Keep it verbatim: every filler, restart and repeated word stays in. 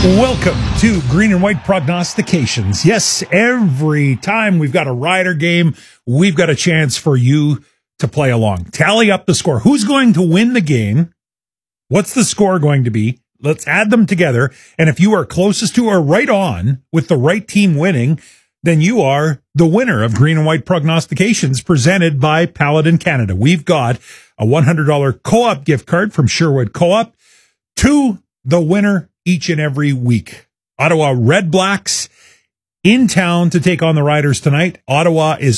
Welcome to Green and White Prognostications. Yes, every time we've got a Rider game, we've got a chance for you to play along. Tally up the score. Who's going to win the game? What's the score going to be? Let's add them together. And if you are closest to or right on with the right team winning, then you are the winner of Green and White Prognostications presented by Paladin Canada. We've got a one hundred dollars co-op gift card from Sherwood Co-op to the winner each and every week. Ottawa Red Blacks in town to take on the Riders tonight. Ottawa is